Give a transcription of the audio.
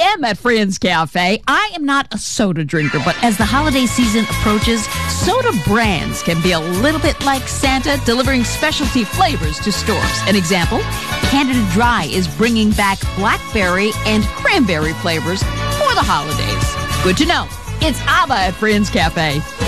am at Friends Cafe. I am not a soda drinker, but as the holiday season approaches, soda brands can be a little bit like Santa delivering specialty flavors to stores. An example, Canada Dry is bringing back blackberry and cranberry flavors for the holidays. Good to know. It's ABBA at Friends Cafe.